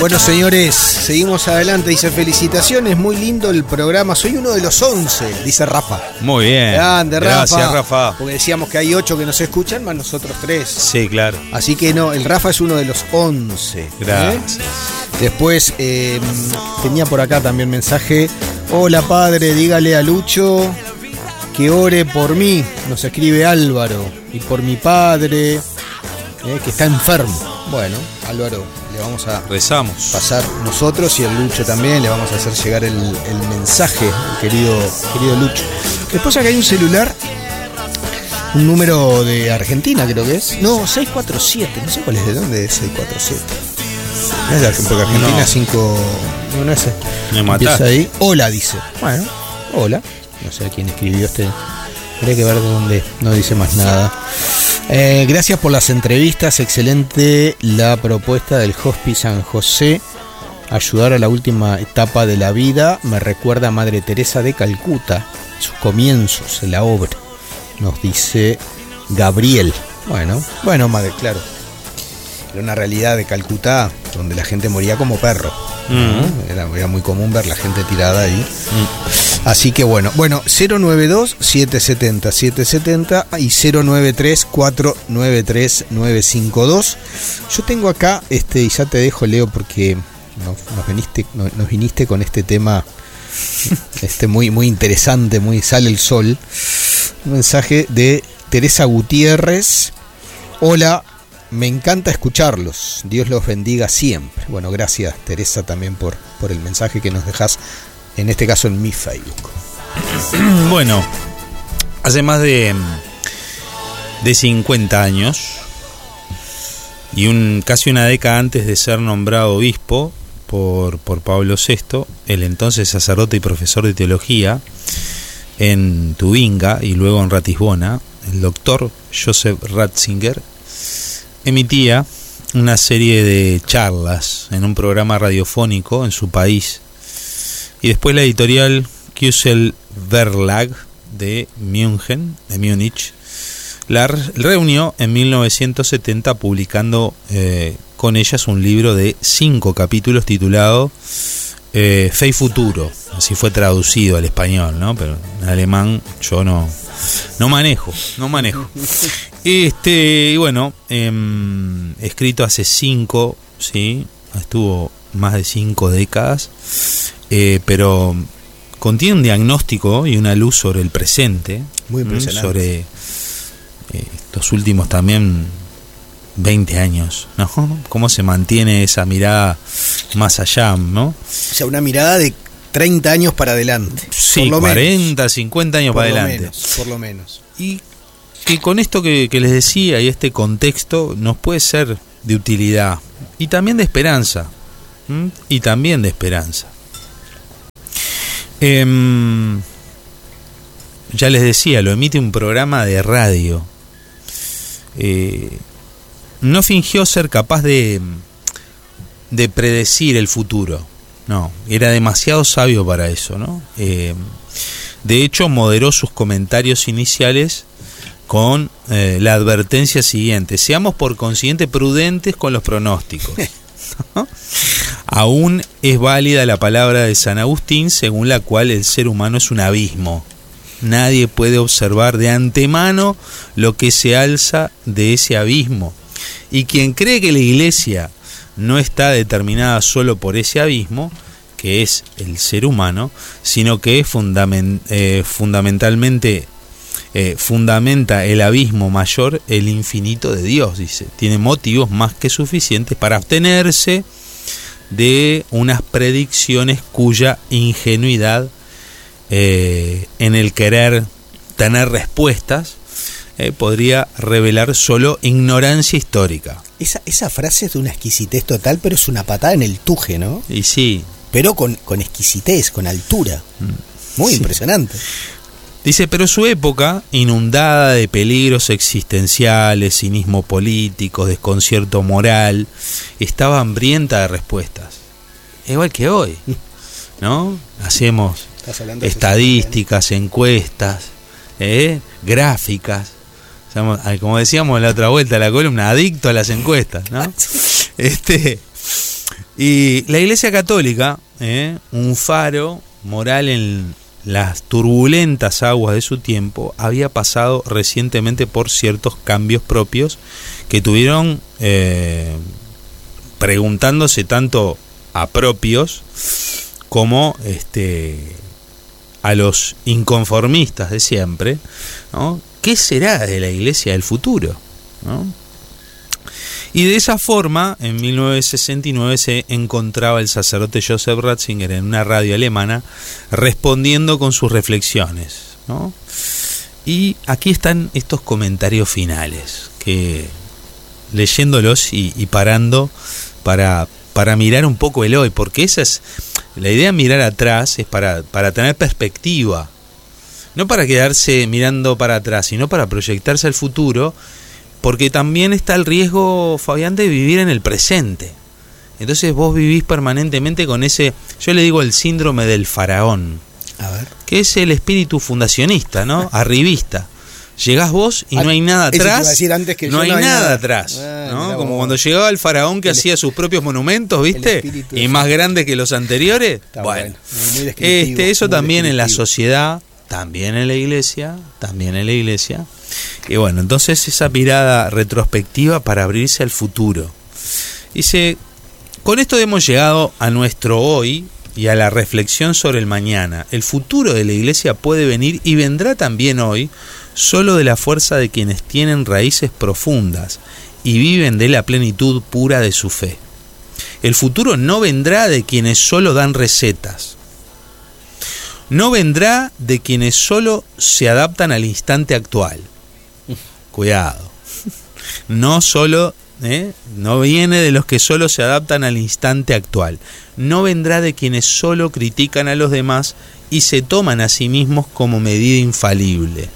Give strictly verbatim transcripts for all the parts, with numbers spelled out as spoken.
Bueno, señores, seguimos adelante. Dice, felicitaciones, muy lindo el programa. Soy uno de los once, dice Rafa. Muy bien. Grande, Rafa. Gracias, Rafa. Porque decíamos que hay ocho que nos escuchan, más nosotros tres. Sí, claro. Así que no, el Rafa es uno de los once. Gracias. ¿eh? Después eh, tenía por acá también mensaje. Hola, padre, dígale a Lucho que ore por mí. Nos escribe Álvaro. Y por mi padre, eh, que está enfermo. Bueno, Álvaro, le vamos a rezamos pasar nosotros y el Lucho también, le vamos a hacer llegar el, el mensaje, el querido, querido Lucho. Después acá hay un celular, un número de Argentina creo que es. No, seis cuatro siete, no sé cuál es, de dónde es seis cuatro siete. No es de Argentina, porque Argentina no. cinco... No, no es. Me Empieza mataste. ahí. Hola, dice. Bueno, hola. No sé a quién escribió este. Habría que ver de dónde, no dice más nada. Eh, gracias por las entrevistas, excelente la propuesta del Hospice San José, ayudar a la última etapa de la vida, me recuerda a Madre Teresa de Calcuta, sus comienzos en la obra, nos dice Gabriel. Bueno, bueno, madre, claro, era una realidad de Calcuta donde la gente moría como perro, ¿no? Mm. era, era muy común ver la gente tirada ahí. Mm. Así que bueno, bueno, cero nueve dos, siete siete cero, siete siete cero y cero nueve tres, cuatro nueve tres, nueve cinco dos. Yo tengo acá, este, y ya te dejo, Leo, porque nos, nos, viniste, nos, nos viniste con este tema este muy, muy interesante, muy sale el sol. Un mensaje de Teresa Gutiérrez. Hola, me encanta escucharlos. Dios los bendiga siempre. Bueno, gracias, Teresa, también por, por el mensaje que nos dejás. En este caso en mi Facebook. Bueno, hace más de, de cincuenta años y un, casi una década antes de ser nombrado obispo por, por Pablo sexto, el entonces sacerdote y profesor de teología en Tubinga y luego en Ratisbona, el doctor Joseph Ratzinger, emitía una serie de charlas en un programa radiofónico en su país. Y después la editorial Küssel Verlag de München, de Múnich, la reunió en mil novecientos setenta publicando eh, con ellas un libro de cinco capítulos titulado eh, Fe y Futuro. Así fue traducido al español, ¿no? Pero en alemán yo no, no manejo, no manejo. Este, y bueno, eh, escrito hace cinco, ¿sí? Estuvo más de cinco décadas. Eh, pero contiene un diagnóstico y una luz sobre el presente, muy impresionante, sobre eh, estos últimos también veinte años, ¿no? Cómo se mantiene esa mirada más allá, ¿no? O sea, una mirada de treinta años para adelante. Sí, por lo cuarenta, menos. cincuenta años por para lo adelante. Menos, por lo menos. Y que con esto que, que les decía y este contexto nos puede ser de utilidad y también de esperanza, ¿m? y también de esperanza. Eh, ya les decía, lo emite un programa de radio. Eh, no fingió ser capaz de, de predecir el futuro. No, era demasiado sabio para eso, ¿no? Eh, de hecho, moderó sus comentarios iniciales con eh, la advertencia siguiente: seamos por consiguiente prudentes con los pronósticos. ¿No? Aún es válida la palabra de San Agustín, según la cual el ser humano es un abismo. Nadie puede observar de antemano lo que se alza de ese abismo. Y quien cree que la Iglesia no está determinada solo por ese abismo, que es el ser humano, sino que es fundament, eh, fundamentalmente eh, fundamenta el abismo mayor, el infinito de Dios, dice. Tiene motivos más que suficientes para abstenerse de unas predicciones cuya ingenuidad eh, en el querer tener respuestas eh, podría revelar solo ignorancia histórica. Esa, esa frase es de una exquisitez total, pero es una patada en el tuje, ¿no? Y sí. Pero con, con exquisitez, con altura. Muy sí. Impresionante. Dice, pero su época, inundada de peligros existenciales, cinismo político, desconcierto moral, estaba hambrienta de respuestas. Igual que hoy, ¿no? Hacemos estadísticas, encuestas, ¿eh? gráficas. Somos, como decíamos en la otra vuelta de la columna, adicto a las encuestas, ¿no? Este, Y la Iglesia Católica, ¿eh? un faro moral en las turbulentas aguas de su tiempo, había pasado recientemente por ciertos cambios propios que tuvieron eh, preguntándose tanto a propios como este, a los inconformistas de siempre, ¿no? ¿Qué será de la Iglesia del futuro? ¿No? Y de esa forma, en mil novecientos sesenta y nueve se encontraba el sacerdote Joseph Ratzinger en una radio alemana respondiendo con sus reflexiones, ¿no? Y aquí están estos comentarios finales, que leyéndolos y, y parando para, para mirar un poco el hoy, porque esa es la idea, mirar atrás es para, para tener perspectiva, no para quedarse mirando para atrás, sino para proyectarse al futuro. Porque también está el riesgo, Fabián, de vivir en el presente. Entonces vos vivís permanentemente con ese, yo le digo el síndrome del faraón. A ver. Que es el espíritu fundacionista, ¿no? Arribista. Llegás vos y no hay nada atrás. Que no, hay no hay nada, nada atrás. Ah, ¿no? Como cuando llegaba el faraón que el, hacía sus propios monumentos, ¿viste? Y más grandes que los anteriores. Está bueno. bueno. Este, eso también en la sociedad, también en la iglesia, también en la iglesia. Y bueno, entonces esa mirada retrospectiva para abrirse al futuro. Dice, con esto hemos llegado a nuestro hoy y a la reflexión sobre el mañana. El futuro de la iglesia puede venir y vendrá también hoy, solo de la fuerza de quienes tienen raíces profundas y viven de la plenitud pura de su fe. El futuro no vendrá de quienes solo dan recetas. No vendrá de quienes solo se adaptan al instante actual. Cuidado. No solo, ¿eh? no viene de los que solo se adaptan al instante actual. No vendrá de quienes solo critican a los demás y se toman a sí mismos como medida infalible.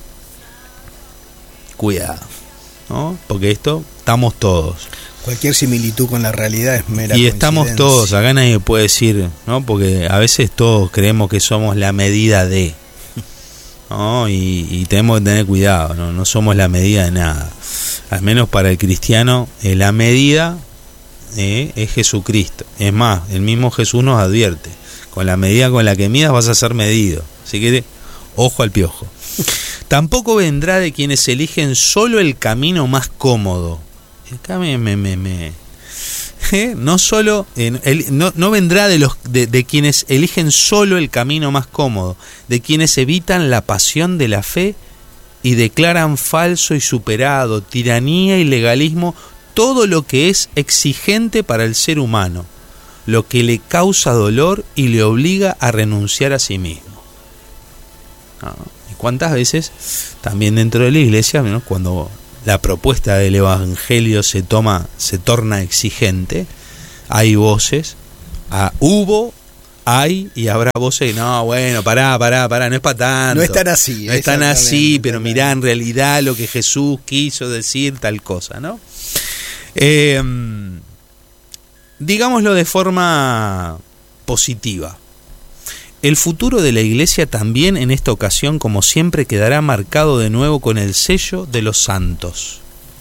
Cuidado, ¿no? Porque esto estamos todos. Cualquier similitud con la realidad es mera y estamos todos, acá nadie puede decir, ¿no? Porque a veces todos creemos que somos la medida de, ¿no? Y, y tenemos que tener cuidado, ¿no? No somos la medida de nada. Al menos para el cristiano, eh, la medida eh, es Jesucristo. Es más, el mismo Jesús nos advierte, con la medida con la que midas vas a ser medido. Así que ojo al piojo. Tampoco vendrá de quienes eligen solo el camino más cómodo. Acá me, me, me, me. ¿Eh? No solo eh, el, no, no vendrá de los de, de quienes eligen solo el camino más cómodo, de quienes evitan la pasión de la fe y declaran falso y superado, tiranía y legalismo, todo lo que es exigente para el ser humano, lo que le causa dolor y le obliga a renunciar a sí mismo. ¿No? ¿Y cuántas veces también dentro de la iglesia, ¿no? Cuando la propuesta del evangelio se toma, se torna exigente, hay voces, ah, hubo, hay y habrá voces, no, bueno, pará, pará, pará, no es para tanto. No es tan así. No es tan así, pero mirá en realidad lo que Jesús quiso decir, tal cosa, ¿no? Eh, digámoslo de forma positiva. El futuro de la iglesia también en esta ocasión, como siempre, quedará marcado de nuevo con el sello de los santos.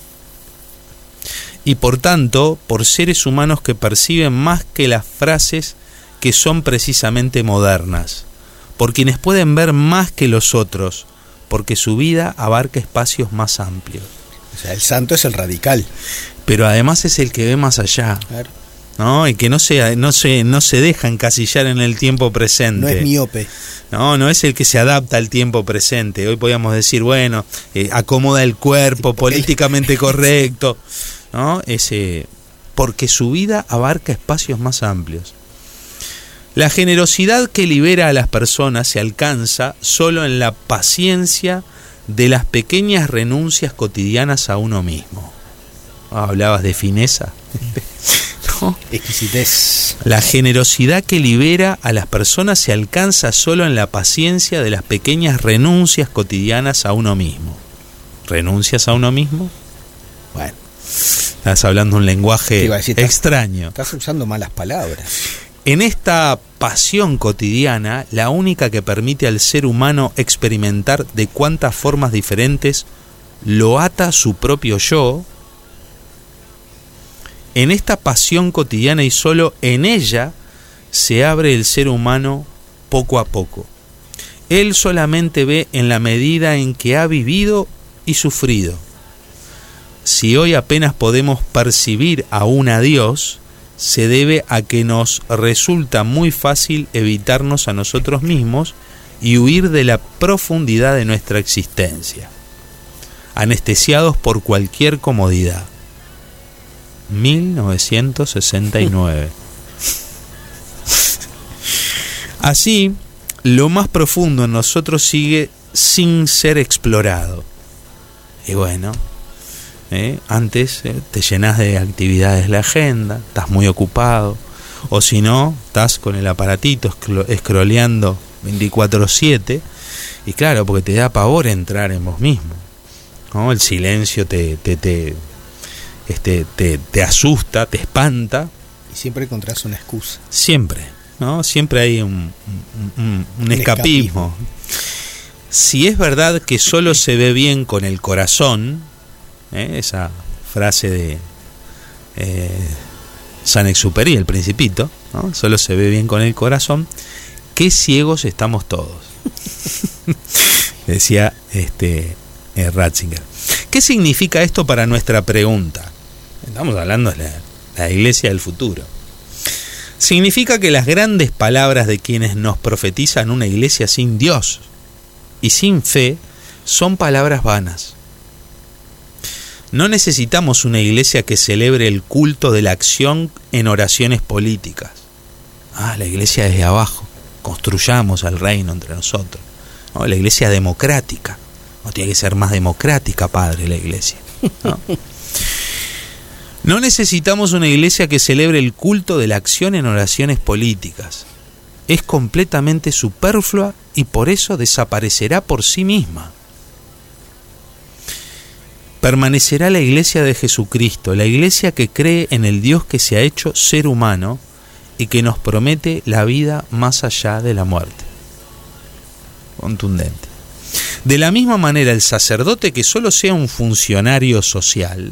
Y por tanto, por seres humanos que perciben más que las frases que son precisamente modernas, por quienes pueden ver más que los otros, porque su vida abarca espacios más amplios. O sea, el santo es el radical. Pero además es el que ve más allá. Claro. ¿No? Y que no se, no, se, no se deja encasillar en el tiempo presente. No es miope. No, no es el que se adapta al tiempo presente. Hoy podríamos decir, bueno, eh, acomoda el cuerpo, sí, políticamente correcto, ¿no? Ese, porque su vida abarca espacios más amplios. La generosidad que libera a las personas se alcanza solo en la paciencia de las pequeñas renuncias cotidianas a uno mismo. Ah, hablabas de fineza. ¿No? Exquisitez. La generosidad que libera a las personas se alcanza solo en la paciencia de las pequeñas renuncias cotidianas a uno mismo. ¿Renuncias a uno mismo? Bueno, estás hablando un lenguaje decir, extraño. Estás usando malas palabras. En esta pasión cotidiana, la única que permite al ser humano experimentar de cuántas formas diferentes lo ata su propio yo, En esta pasión cotidiana y solo en ella se abre el ser humano poco a poco. Él solamente ve en la medida en que ha vivido y sufrido. Si hoy apenas podemos percibir aún a Dios, se debe a que nos resulta muy fácil evitarnos a nosotros mismos y huir de la profundidad de nuestra existencia, anestesiados por cualquier comodidad. mil novecientos sesenta y nueve. Así, lo más profundo en nosotros sigue sin ser explorado. Y bueno, eh, antes eh, te llenas de actividades la agenda, estás muy ocupado, o si no, estás con el aparatito scrolleando veinticuatro siete, y claro, porque te da pavor entrar en vos mismo, ¿no? El silencio te, te, te, este, te, te asusta, te espanta. Y siempre encontrás una excusa. Siempre, ¿no? Siempre hay un, un, un, un escapismo. escapismo. Si es verdad que solo se ve bien con el corazón, ¿eh? Esa frase de eh, Saint-Exupéry, el Principito, ¿no? Solo se ve bien con el corazón. Qué ciegos estamos todos. Decía este eh, Ratzinger. ¿Qué significa esto para nuestra pregunta? Estamos hablando de la, la iglesia del futuro. Significa que las grandes palabras de quienes nos profetizan una iglesia sin Dios y sin fe son palabras vanas. No necesitamos una iglesia que celebre el culto de la acción en oraciones políticas. Ah, la iglesia desde abajo. Construyamos el reino entre nosotros, ¿no? La iglesia democrática, no tiene que ser más democrática, padre, la iglesia, ¿no? No necesitamos una iglesia que celebre el culto de la acción en oraciones políticas. Es completamente superflua y por eso desaparecerá por sí misma. Permanecerá la iglesia de Jesucristo, la iglesia que cree en el Dios que se ha hecho ser humano y que nos promete la vida más allá de la muerte. Contundente. De la misma manera, el sacerdote que solo sea un funcionario social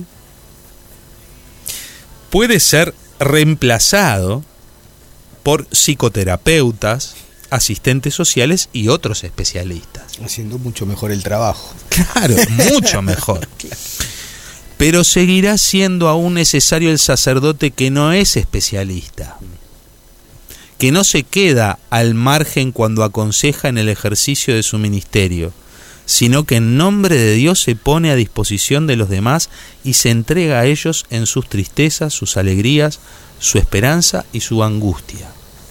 puede ser reemplazado por psicoterapeutas, asistentes sociales y otros especialistas. Haciendo mucho mejor el trabajo. Claro, mucho mejor. Claro. Pero seguirá siendo aún necesario el sacerdote que no es especialista, que no se queda al margen cuando aconseja en el ejercicio de su ministerio, sino que en nombre de Dios se pone a disposición de los demás y se entrega a ellos en sus tristezas, sus alegrías, su esperanza y su angustia.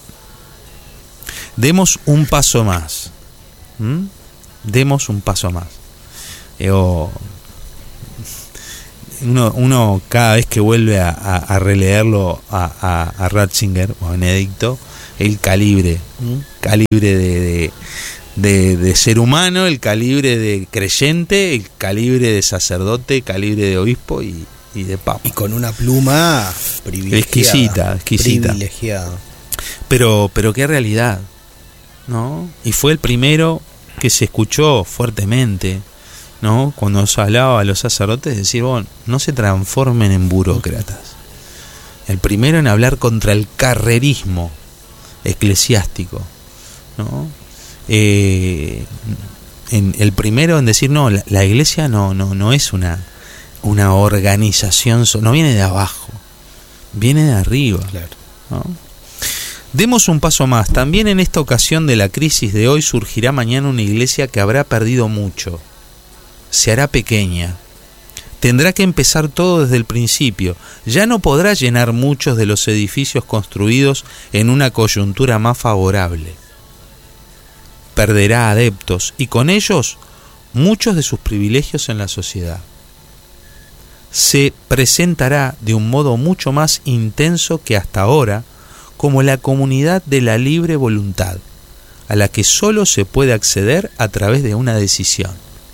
Demos un paso más. ¿Mm? Demos un paso más. Eh, oh, uno, uno cada vez que vuelve a, a, a releerlo a, a, a Ratzinger o a Benedicto, el calibre, ¿Mm? calibre de, de, de, de ser humano, el calibre de creyente, el calibre de sacerdote, el calibre de obispo y, y de papa. Y con una pluma privilegiada. Exquisita, exquisita. Privilegiada. Pero, pero qué realidad, ¿no? Y fue el primero que se escuchó fuertemente, ¿no? Cuando se hablaba a los sacerdotes, decir, bueno, no se transformen en burócratas. El primero en hablar contra el carrerismo eclesiástico, ¿no? Eh, en, el primero en decir, no, la, la iglesia no, no, no es una, una organización, no viene de abajo, viene de arriba, claro, ¿no? Demos un paso más. También en esta ocasión de la crisis de hoy surgirá mañana una iglesia que habrá perdido mucho. Se hará pequeña. Tendrá que empezar todo desde el principio. Ya no podrá llenar muchos de los edificios construidos en una coyuntura más favorable. Perderá adeptos y con ellos muchos de sus privilegios en la sociedad. Se presentará de un modo mucho más intenso que hasta ahora como la comunidad de la libre voluntad, a la que solo se puede acceder a través de una decisión.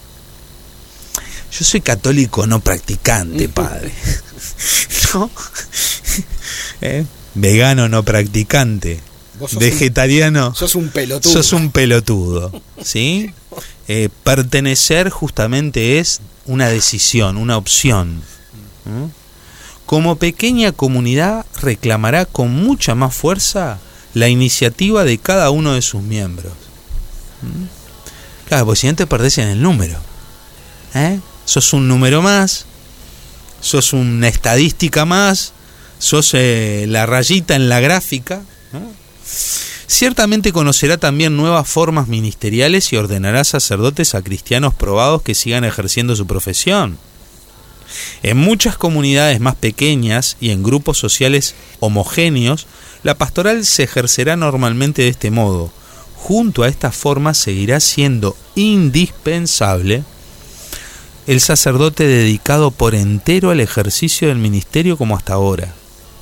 Yo soy católico no practicante, padre. ¿No? ¿Eh? Vegano no practicante. Vegetariano. Un, sos un pelotudo. Sos un pelotudo. ¿Sí? Eh, pertenecer justamente es una decisión, una opción. ¿Mm? como pequeña comunidad reclamará con mucha más fuerza la iniciativa de cada uno de sus miembros. ¿Mm? Claro, porque si no te perdés en el número. ¿Eh? Sos un número más, sos una estadística más, sos eh, la rayita en la gráfica, ¿no? Ciertamente conocerá también nuevas formas ministeriales y ordenará sacerdotes a cristianos probados que sigan ejerciendo su profesión. En muchas comunidades más pequeñas y en grupos sociales homogéneos, la pastoral se ejercerá normalmente de este modo. Junto a esta forma seguirá siendo indispensable el sacerdote dedicado por entero al ejercicio del ministerio como hasta ahora.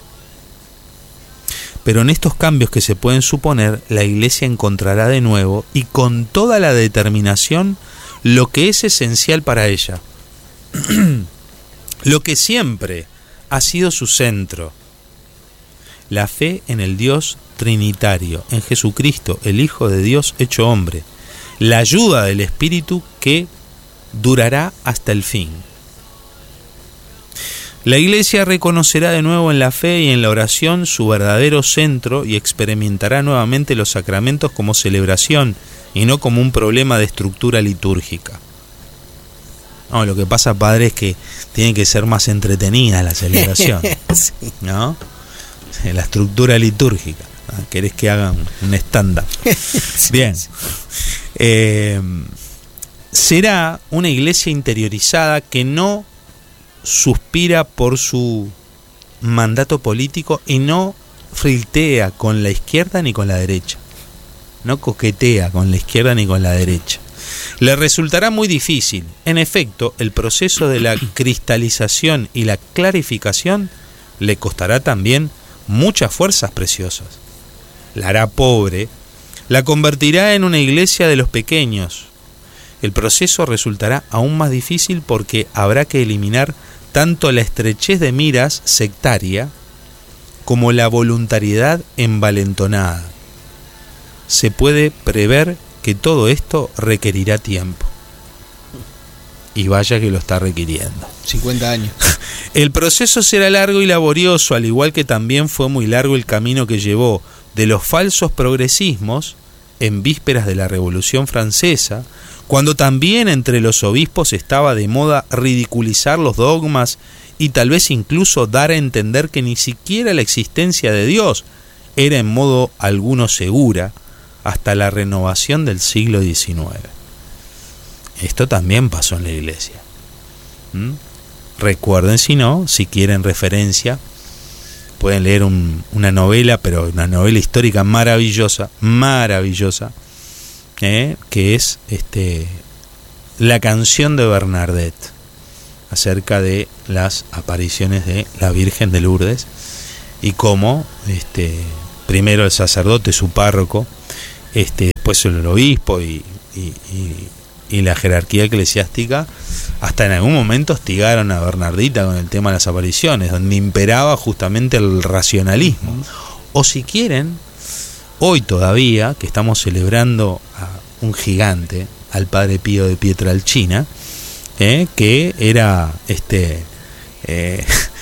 Pero en estos cambios que se pueden suponer, la Iglesia encontrará de nuevo y con toda la determinación lo que es esencial para ella, lo que siempre ha sido su centro: la fe en el Dios trinitario, en Jesucristo, el Hijo de Dios hecho hombre, la ayuda del Espíritu que durará hasta el fin. La Iglesia reconocerá de nuevo en la fe y en la oración su verdadero centro y experimentará nuevamente los sacramentos como celebración y no como un problema de estructura litúrgica. No, lo que pasa, padre, es que tiene que ser más entretenida la celebración, sí. ¿No? La estructura litúrgica. ¿Querés que hagan un stand-up? Sí, bien. Sí. Eh, será una iglesia interiorizada que no suspira por su mandato político y no flirtea con la izquierda ni con la derecha. No coquetea con la izquierda ni con la derecha. Le resultará muy difícil. En efecto, el proceso de la cristalización y la clarificación le costará también muchas fuerzas preciosas. La hará pobre, la convertirá en una iglesia de los pequeños. El proceso resultará aún más difícil porque habrá que eliminar tanto la estrechez de miras sectaria como la voluntariedad envalentonada. Se puede prever que todo esto requerirá tiempo. Y vaya que lo está requiriendo. cincuenta años. El proceso será largo y laborioso, al igual que también fue muy largo el camino que llevó de los falsos progresismos en vísperas de la Revolución Francesa, cuando también entre los obispos estaba de moda ridiculizar los dogmas y tal vez incluso dar a entender que ni siquiera la existencia de Dios era en modo alguno segura, hasta la renovación del siglo diecinueve. Esto también pasó en la Iglesia. ¿Mm? Recuerden, si no, si quieren referencia, pueden leer un, una novela, pero una novela histórica maravillosa, maravillosa, ¿eh? que es este, La canción de Bernadette, acerca de las apariciones de la Virgen de Lourdes y cómo este, primero el sacerdote, su párroco, este, después el obispo y, y, y, y la jerarquía eclesiástica hasta en algún momento hostigaron a Bernardita con el tema de las apariciones, donde imperaba justamente el racionalismo. O si quieren, hoy todavía, que estamos celebrando a un gigante, al Padre Pío de Pietrelcina, eh, que era este eh,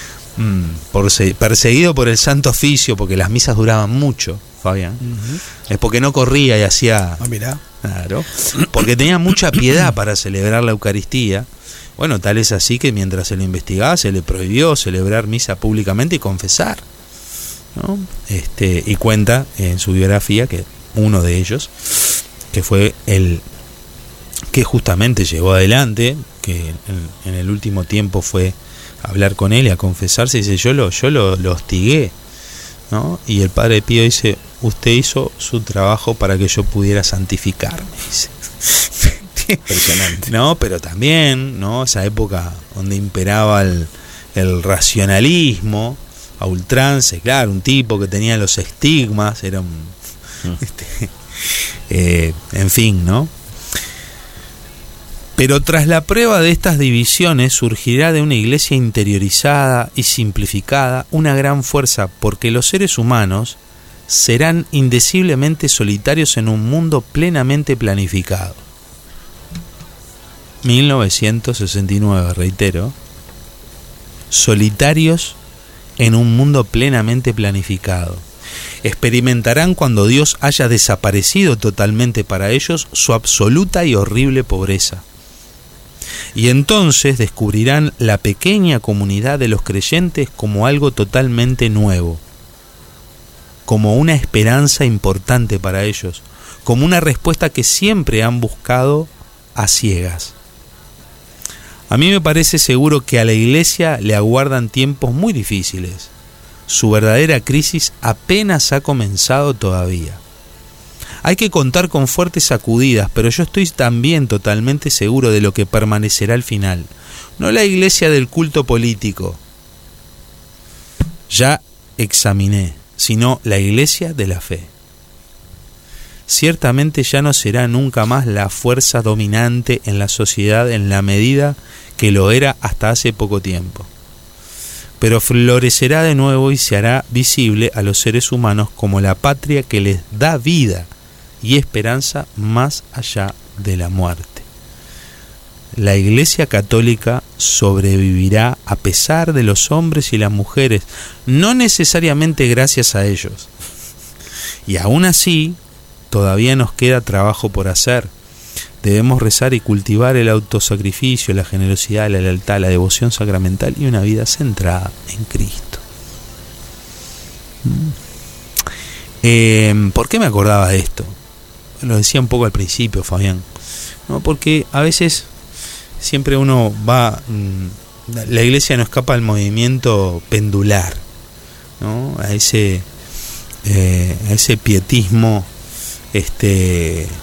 por, perseguido por el Santo Oficio, porque las misas duraban mucho, Fabián. Uh-huh. Es porque no corría y hacía... Ah, mirá. Claro, porque tenía mucha piedad para celebrar la Eucaristía. Bueno, tal es así que mientras se lo investigaba se le prohibió celebrar misa públicamente y confesar, ¿no? Este, y cuenta en su biografía que uno de ellos, que fue el que justamente llevó adelante, que en, en el último tiempo fue a hablar con él y a confesarse, y dice, yo lo, yo lo, lo hostigué, ¿no? Y el Padre Pío dice, usted hizo su trabajo para que yo pudiera santificarme, dice. Impresionante. No, pero también, ¿no? Esa época donde imperaba el, el racionalismo a ultrance, claro, un tipo que tenía los estigmas, era un mm. este, eh, en fin, ¿no? Pero tras la prueba de estas divisiones surgirá de una iglesia interiorizada y simplificada una gran fuerza, porque los seres humanos serán indeciblemente solitarios en un mundo plenamente planificado. mil novecientos sesenta y nueve, reitero, solitarios en un mundo plenamente planificado. Experimentarán cuando Dios haya desaparecido totalmente para ellos su absoluta y horrible pobreza. Y entonces descubrirán la pequeña comunidad de los creyentes como algo totalmente nuevo, como una esperanza importante para ellos, como una respuesta que siempre han buscado a ciegas. A mí me parece seguro que a la Iglesia le aguardan tiempos muy difíciles. Su verdadera crisis apenas ha comenzado todavía. Hay que contar con fuertes sacudidas, pero yo estoy también totalmente seguro de lo que permanecerá al final. No la Iglesia del culto político, ya examiné, sino la Iglesia de la fe. Ciertamente ya no será nunca más la fuerza dominante en la sociedad en la medida que lo era hasta hace poco tiempo, pero florecerá de nuevo y se hará visible a los seres humanos como la patria que les da vida y esperanza más allá de la muerte. La Iglesia Católica sobrevivirá a pesar de los hombres y las mujeres, no necesariamente gracias a ellos. Y aún así, todavía nos queda trabajo por hacer. Debemos rezar y cultivar el autosacrificio, la generosidad, la lealtad, la devoción sacramental y una vida centrada en Cristo. Eh, ¿Por qué me acordaba de esto? Lo decía un poco al principio, Fabián. No, porque a veces siempre uno va... La Iglesia no escapa al movimiento pendular, ¿no? A ese, eh, a ese pietismo este eh,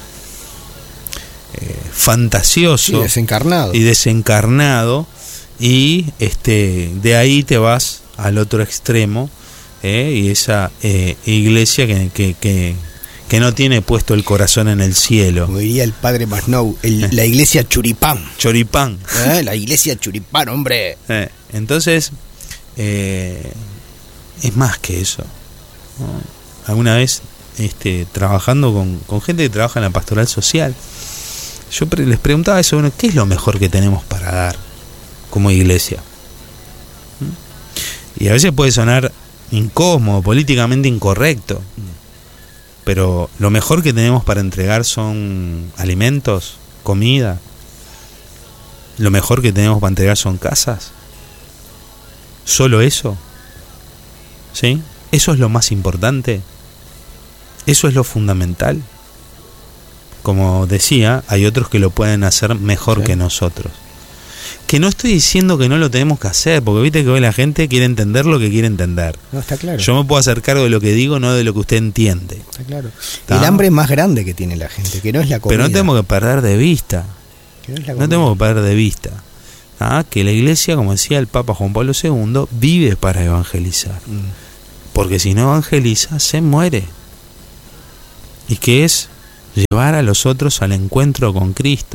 fantasioso, sí, desencarnado. y desencarnado y este de ahí te vas al otro extremo, eh, y esa eh, iglesia que, que, que, que no tiene puesto el corazón en el cielo. Como diría el padre Masnou, el, la iglesia choripán. Choripán. ¿Eh? La iglesia choripán, hombre. Eh, entonces, eh, es más que eso, ¿no? Alguna vez, este, trabajando con, con gente que trabaja en la pastoral social, yo pre- les preguntaba eso, bueno, ¿qué es lo mejor que tenemos para dar como iglesia? ¿Mm? Y a veces puede sonar incómodo, políticamente incorrecto, pero lo mejor que tenemos para entregar son alimentos, comida. Lo mejor que tenemos para entregar son casas. ¿Solo eso? ¿Sí? ¿Eso es lo más importante? ¿Eso es lo fundamental? Como decía, hay otros que lo pueden hacer mejor sí. que nosotros. Que no estoy diciendo que no lo tenemos que hacer, porque viste que hoy la gente quiere entender lo que quiere entender. No, está claro. Yo me puedo hacer cargo de lo que digo, no de lo que usted entiende. Está claro. ¿Está? El hambre más grande que tiene la gente, que no es la comida. Pero no tenemos que perder de vista. Que no, es la no tenemos que perder de vista. ¿Ah? Que la Iglesia, como decía el Papa Juan Pablo segundo, vive para evangelizar. Mm. Porque si no evangeliza, se muere. Y que es llevar a los otros al encuentro con Cristo.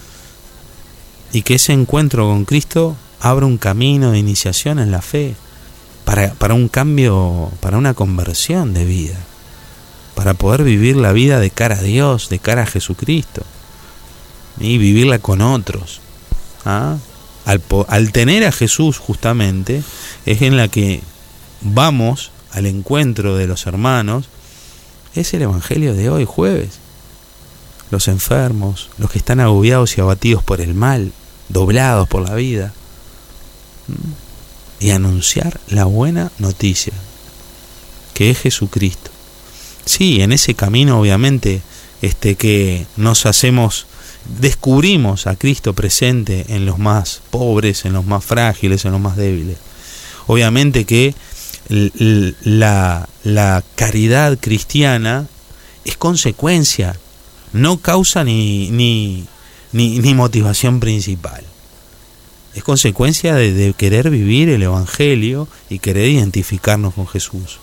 Y que ese encuentro con Cristo abra un camino de iniciación en la fe, para, para un cambio, para una conversión de vida, para poder vivir la vida de cara a Dios, de cara a Jesucristo, y vivirla con otros. ¿Ah? Al, al tener a Jesús justamente, es en la que vamos al encuentro de los hermanos. Es el evangelio de hoy, jueves. Los enfermos, los que están agobiados y abatidos por el mal, doblados por la vida, y anunciar la buena noticia, que es Jesucristo. Sí, en ese camino obviamente este que nos hacemos, descubrimos a Cristo presente en los más pobres, en los más frágiles, en los más débiles. Obviamente que la, la caridad cristiana es consecuencia, no causa ni, ni, ni, ni motivación principal. Es consecuencia de, de querer vivir el Evangelio y querer identificarnos con Jesús.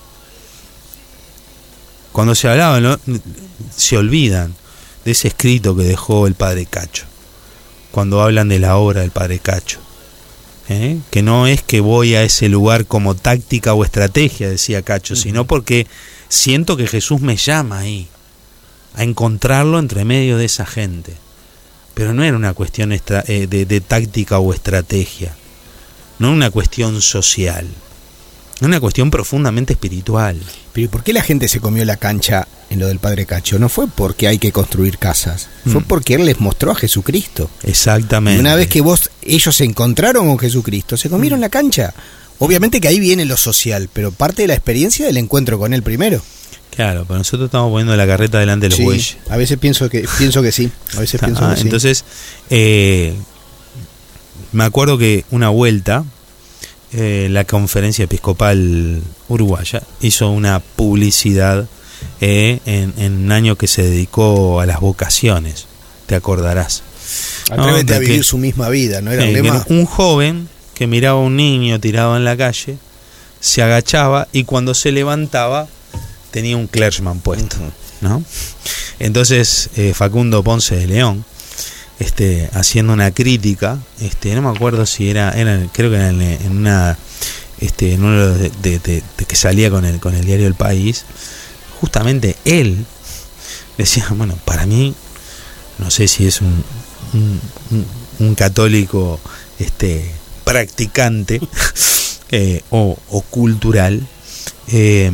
Cuando se hablaba, ¿no?, se olvidan de ese escrito que dejó el Padre Cacho, cuando hablan de la obra del Padre Cacho. ¿Eh? Que no es que voy a ese lugar como táctica o estrategia, decía Cacho, uh-huh. sino porque siento que Jesús me llama ahí, a encontrarlo entre medio de esa gente. Pero no era una cuestión estra- eh, de, de táctica o estrategia, no una cuestión social, una cuestión profundamente espiritual. Pero ¿y por qué la gente se comió la cancha en lo del Padre Cacho? No fue porque hay que construir casas, fue Mm. porque él les mostró a Jesucristo. Exactamente. Y una vez que vos, ellos se encontraron con Jesucristo, se comieron la cancha. Obviamente que ahí viene lo social, pero parte de la experiencia del encuentro con él primero. Claro, pero nosotros estamos poniendo la carreta delante de los Sí, bueyes. a veces pienso que pienso que sí, a veces pienso Ah, que sí. entonces, eh, me acuerdo que una vuelta, eh, la Conferencia Episcopal Uruguaya hizo una publicidad eh, en, en un año que se dedicó a las vocaciones, te acordarás. Atrévete No, a de vivir que- su misma vida, ¿no era Eh, un que lema? era un joven que miraba a un niño tirado en la calle, se agachaba y cuando se levantaba tenía un clergyman puesto, Ujú. ¿no? Entonces eh, Facundo Ponce de León, este, haciendo una crítica, este, no me acuerdo si era, era creo que era en, en una, este, en uno de, de- de- de que salía con el con el diario El País, justamente él decía, bueno, para mí, no sé si es un, un, un- un católico este practicante eh, o, o cultural, eh,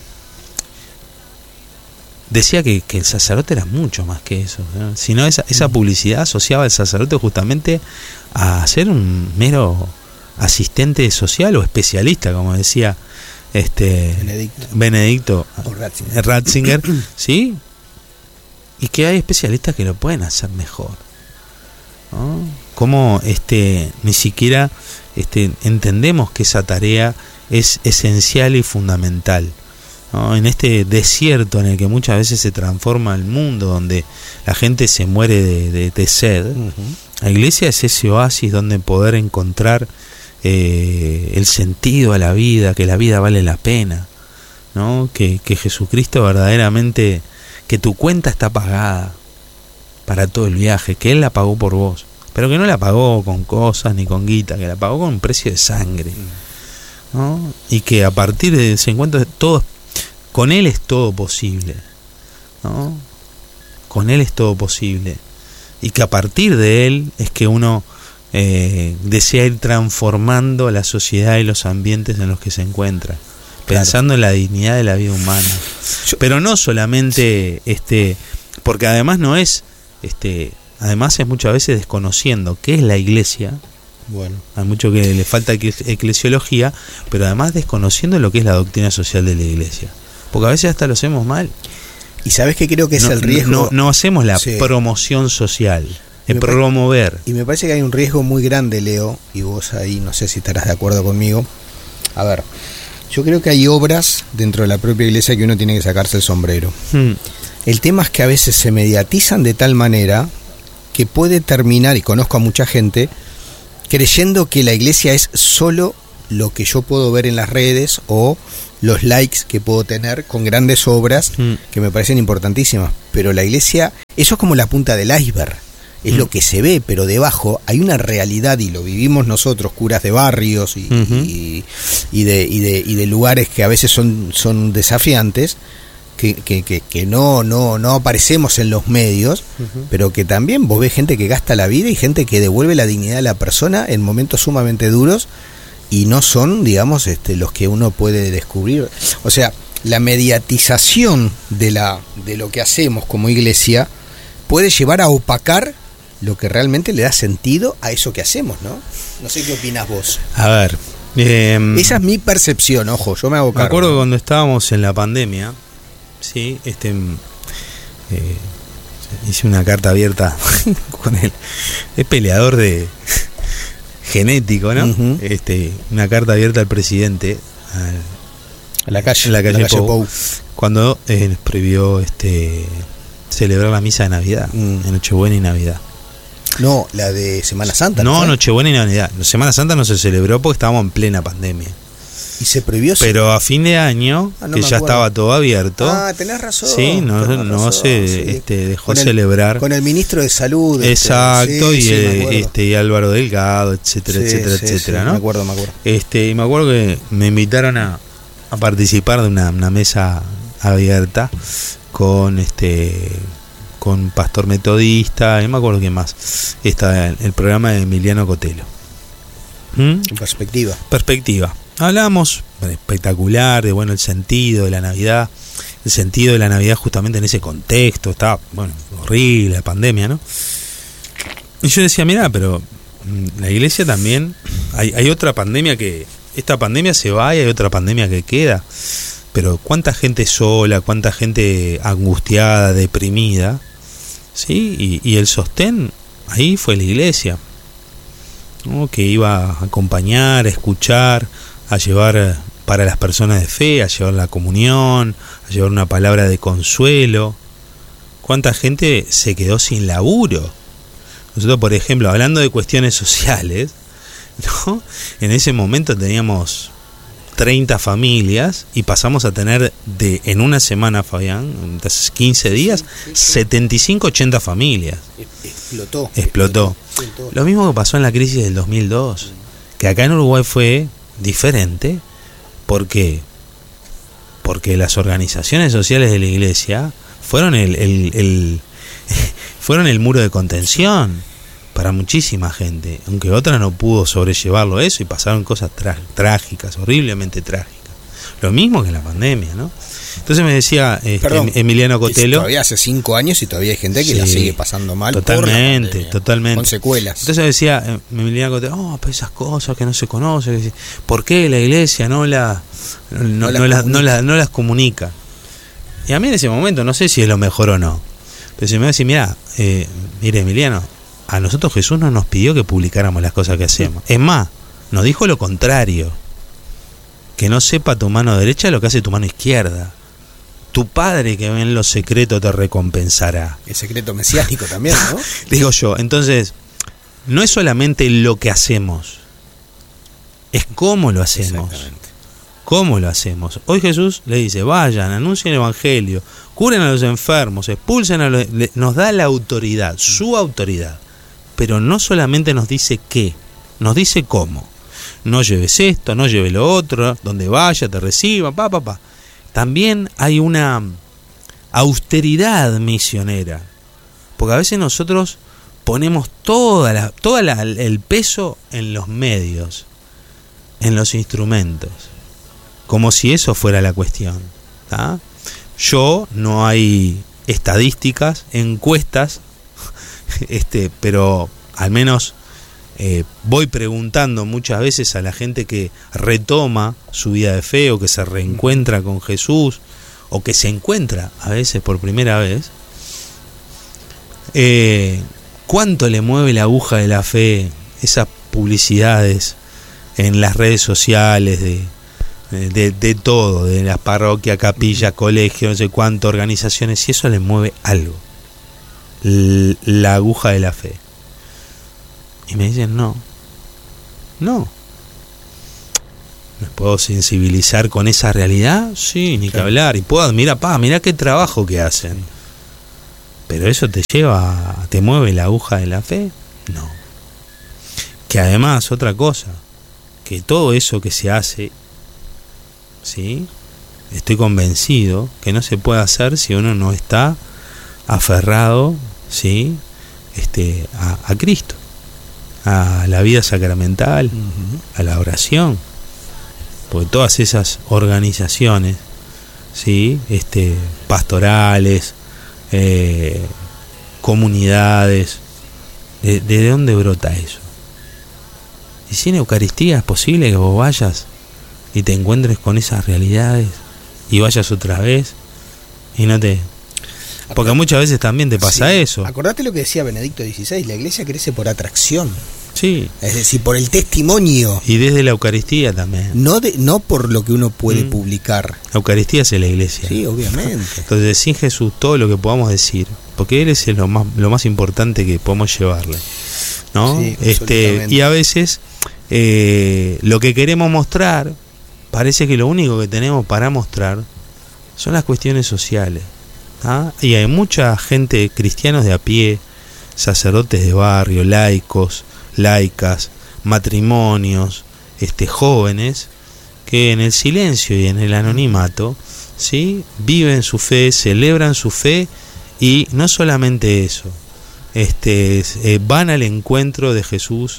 decía que, que el sacerdote era mucho más que eso, ¿no? Sino esa, esa publicidad asociaba al sacerdote justamente a ser un mero asistente social o especialista, como decía este Benedicto. Benedicto O Ratzinger. Ratzinger, ¿sí? Y que hay especialistas que lo pueden hacer mejor, ¿no? Como este ni siquiera este entendemos que esa tarea es esencial y fundamental, ¿no? En este desierto en el que muchas veces se transforma el mundo, donde la gente se muere de, de, de sed, Ujú. la iglesia es ese oasis donde poder encontrar eh, el sentido a la vida, que la vida vale la pena, ¿no? Que, que Jesucristo verdaderamente, que tu cuenta está pagada para todo el viaje, que Él la pagó por vos, pero que no la pagó con cosas ni con guita, que la pagó con un precio de sangre, ¿no? Y que a partir de ese encuentro todo, con Él es todo posible, ¿no? Con Él es todo posible, y que a partir de Él es que uno eh, desea ir transformando la sociedad y los ambientes en los que se encuentra, pensando en la dignidad de la vida humana. Yo- Pero no solamente este, porque además no es este, además es muchas veces desconociendo qué es la iglesia. Bueno, Hay mucho que le falta ecle- eclesiología, pero además desconociendo lo que es la doctrina social de la iglesia, porque a veces hasta lo hacemos mal. y sabes que creo que es no, el riesgo. no, no hacemos la Sí. promoción social, el Me pa- promover. Y me parece que hay un riesgo muy grande, Leo, y vos ahí no sé si estarás de acuerdo conmigo. A ver, yo creo que hay obras dentro de la propia iglesia que uno tiene que sacarse el sombrero. Hmm. El tema es que a veces se mediatizan de tal manera que puede terminar, y conozco a mucha gente, creyendo que la iglesia es solo lo que yo puedo ver en las redes o los likes que puedo tener con grandes obras Mm. que me parecen importantísimas. Pero la iglesia, eso es como la punta del iceberg. Es Mm. lo que se ve, pero debajo hay una realidad y lo vivimos nosotros, curas de barrios y, Ujú. y, y de, y, de, y de lugares que a veces son, son desafiantes, que, que, que, que no, no, no aparecemos en los medios, Ujú. pero que también vos ves gente que gasta la vida y gente que devuelve la dignidad a la persona en momentos sumamente duros y no son, digamos, este, los que uno puede descubrir. O sea, la mediatización de, la, de lo que hacemos como iglesia puede llevar a opacar lo que realmente le da sentido a eso que hacemos, ¿no? No sé qué opinas vos. A ver, eh, Esa es mi percepción, ojo, yo me hago me cargo. acuerdo cuando estábamos en la pandemia, sí, este, eh, hice una carta abierta con el, el peleador de genético, ¿no? Ujú. Este, una carta abierta al presidente, al, En la calle, en la calle, Pou, Pou. cuando eh, nos prohibió este celebrar la misa de Navidad, Mm. de Nochebuena y Navidad. No, la de Semana Santa. No, fue? Nochebuena y Navidad. La Semana Santa no se celebró porque estábamos en plena pandemia. Y se prohibió. Pero a fin de año, Ah, no que me ya acuerdo. estaba todo abierto, Ah, tenés razón. sí, no, tenés no razón, se sí. este, dejó Con el- celebrar. Con el ministro de Salud. este, Exacto, sí, y, sí, me eh, acuerdo. este, y Álvaro Delgado, etcétera, Sí, etcétera, sí, etcétera, sí, ¿no? Me acuerdo, me acuerdo. Este, y me acuerdo que me invitaron a, a participar de una, una mesa abierta con este con pastor metodista, y me acuerdo quién más. Está el, el programa de Emiliano Cotelo. ¿Mm? En perspectiva. Perspectiva. hablábamos espectacular de, bueno, el sentido de la Navidad, el sentido de la Navidad justamente en ese contexto, estaba, bueno, horrible la pandemia, ¿no? Y yo decía, mirá, pero la iglesia también, hay, hay otra pandemia que, esta pandemia se va y hay otra pandemia que queda, pero cuánta gente sola, cuánta gente angustiada, deprimida, ¿sí? Y, y el sostén ahí fue la iglesia, ¿no? Que iba a acompañar, a escuchar, a llevar para las personas de fe, a llevar la comunión, a llevar una palabra de consuelo. Cuánta gente se quedó sin laburo. Nosotros, por ejemplo, hablando de cuestiones sociales, ¿no? En ese momento teníamos treinta familias y pasamos a tener de en una semana, Fabián, en quince días, setenta y cinco, ochenta familias. Explotó. Explotó. Explotó. Lo mismo que pasó en la crisis del dos mil dos, que acá en Uruguay fue diferente. ¿Por qué? Porque las organizaciones sociales de la iglesia fueron el, el, el fueron el muro de contención para muchísima gente, aunque otra no pudo sobrellevarlo eso y pasaron cosas tra- trágicas, horriblemente trágicas. Lo mismo que en la pandemia, ¿no? Entonces me decía este, Perdón, Emiliano Cotelo, todavía hace cinco años y todavía hay gente que sí, la sigue pasando mal. Totalmente, por la pandemia, totalmente. Con secuelas. Entonces decía eh, Emiliano Cotelo, oh, pero esas cosas que no se conocen, ¿por qué la iglesia no, la, no, no, no, la, no, la, no las comunica? Y a mí en ese momento no sé si es lo mejor o no. Pero si me decís, mira, eh, mire Emiliano, a nosotros Jesús no nos pidió que publicáramos las cosas que hacemos. Es más, nos dijo lo contrario. Que no sepa tu mano derecha lo que hace tu mano izquierda. Tu Padre que ve en lo secreto te recompensará. El secreto mesiánico también, ¿no? Digo yo, entonces, no es solamente lo que hacemos, es cómo lo hacemos. ¿Cómo lo hacemos? Hoy Jesús le dice, vayan, anuncien el evangelio, curen a los enfermos, expulsen a los... Nos da la autoridad, su autoridad. Pero no solamente nos dice qué, nos dice cómo. No lleves esto, no lleves lo otro, donde vaya, te reciba, pa, pa, pa. También hay una austeridad misionera. Porque a veces nosotros ponemos toda la, toda la, el peso en los medios, en los instrumentos. Como si eso fuera la cuestión. ¿Tá? Yo, no hay estadísticas, encuestas, este, pero al menos eh, voy preguntando muchas veces a la gente que retoma su vida de fe o que se reencuentra con Jesús o que se encuentra a veces por primera vez, eh, ¿cuánto le mueve la aguja de la fe esas publicidades en las redes sociales de De, de todo, de las parroquias, capillas, colegios, no sé cuántas organizaciones, si eso le mueve algo, L- la aguja de la fe? Y me dicen, no, no. ¿Me puedo sensibilizar con esa realidad? Sí, ni que hablar. Y puedo admirar, pa, mirá qué trabajo que hacen. Pero eso te lleva, te mueve la aguja de la fe? No. Que además, otra cosa, que todo eso que se hace, ¿sí? Estoy convencido que no se puede hacer si uno no está aferrado, ¿sí? este, a, a Cristo, a la vida sacramental, uh-huh. a la oración. Porque todas esas organizaciones, ¿sí? este, pastorales, eh, comunidades, ¿de, ¿de dónde brota eso? Y sin Eucaristía es posible que vos vayas y te encuentres con esas realidades y vayas otra vez y no te... Porque muchas veces también te pasa sí. eso. Acordate lo que decía Benedicto dieciséis, la iglesia crece por atracción. Sí. Es decir, por el testimonio. Y desde la Eucaristía también. No de, no por lo que uno puede mm. publicar. La Eucaristía es la iglesia. Sí, obviamente. Entonces, sin Jesús, todo lo que podamos decir, porque Él es lo más, lo más importante que podemos llevarle, ¿no? Sí, este Y a veces eh, lo que queremos mostrar, parece que lo único que tenemos para mostrar son las cuestiones sociales. ¿Ah? Y hay mucha gente, cristianos de a pie, sacerdotes de barrio, laicos, laicas, matrimonios, este, jóvenes, que en el silencio y en el anonimato, ¿sí? viven su fe, celebran su fe, y no solamente eso, este, eh, van al encuentro de Jesús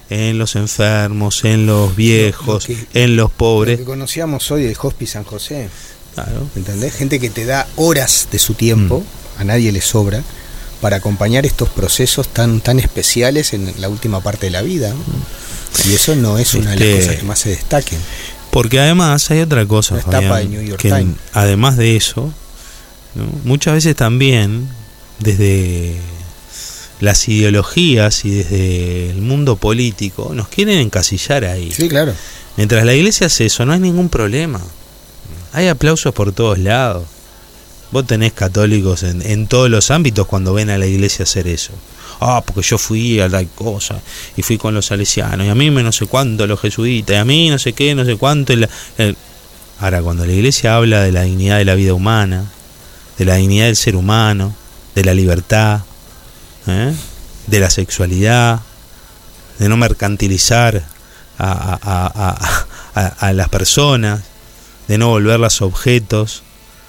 en los enfermos, en los viejos, lo, lo que, en los pobres. Lo que conocíamos hoy, el Hospice San José. Claro. ¿Entendés? Gente que te da horas de su tiempo, mm. a nadie le sobra, para acompañar estos procesos tan tan especiales en la última parte de la vida, ¿no? Y eso no es una este, de las cosas que más se destaquen. Porque además hay otra cosa, la Fabián, etapa de New York que Times. Además de eso, ¿no? Muchas veces también desde las ideologías y desde el mundo político nos quieren encasillar ahí. Sí, claro. Mientras la iglesia hace eso, no hay ningún problema. Hay aplausos por todos lados. Vos tenés católicos en, en todos los ámbitos cuando ven a la iglesia hacer eso. Ah, porque yo fui a tal cosa, y fui con los salesianos, y a mí me no sé cuánto los jesuitas, y a mí no sé qué, no sé cuánto. Y la, el... Ahora, cuando la iglesia habla de la dignidad de la vida humana, de la dignidad del ser humano, de la libertad, ¿eh? de la sexualidad, de no mercantilizar a, a, a, a, a, a las personas, de no volverlas objetos,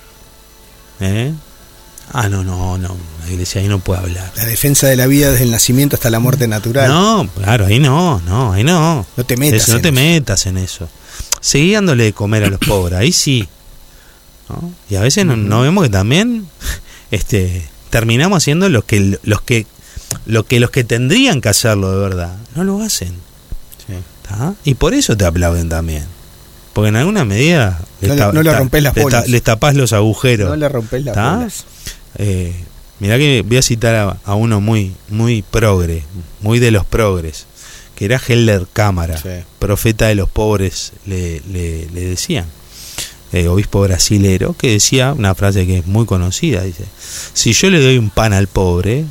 ¿eh? Ah, no, no, no, la iglesia ahí no puede hablar. La defensa de la vida desde el nacimiento hasta la muerte natural. No, claro, ahí no, no, ahí no. No te metas eso, No te eso. metas en eso. Seguí dándole de comer a los pobres, ahí sí, ¿no? Y a veces no, no vemos que también este, terminamos haciendo lo que los que lo que los que tendrían que hacerlo de verdad no lo hacen. Sí. ¿Tá? Y por eso te aplauden también. Porque en alguna medida no, le, no le rompés las bolas. Les tapás los agujeros. No le rompés las ¿tá? bolas. Eh, mirá que voy a citar a, a uno muy muy progre, muy de los progres, que era Helder Cámara, sí. profeta de los pobres, le, le, le decían, eh, obispo brasilero, que decía una frase que es muy conocida, dice: si yo le doy un pan al pobre,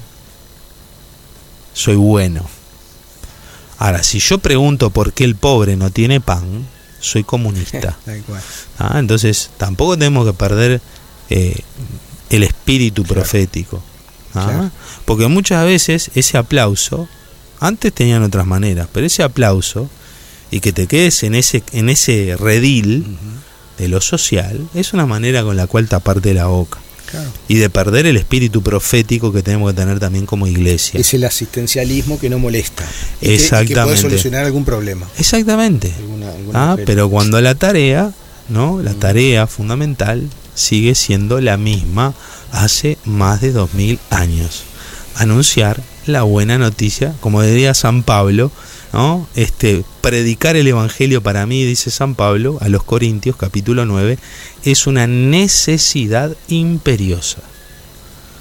soy bueno. Ahora, si yo pregunto por qué el pobre no tiene pan, soy comunista. ¿Ah? Entonces, tampoco tenemos que perder eh, el espíritu claro. profético. ¿Ah? Claro. Porque muchas veces ese aplauso, antes tenían otras maneras, pero ese aplauso y que te quedes en ese en ese redil uh-huh. de lo social, es una manera con la cual taparte la boca. Claro. Y de perder el espíritu profético que tenemos que tener también como iglesia. Es el asistencialismo que no molesta. Y Exactamente. Que, y que puede solucionar algún problema. Exactamente. Alguna, alguna ah, pero cuando la tarea, ¿no? La tarea fundamental sigue siendo la misma hace más de dos mil años. Anunciar la buena noticia, como diría San Pablo, ¿no? Este, predicar el evangelio para mí, dice San Pablo a los Corintios, capítulo nueve, es una necesidad imperiosa.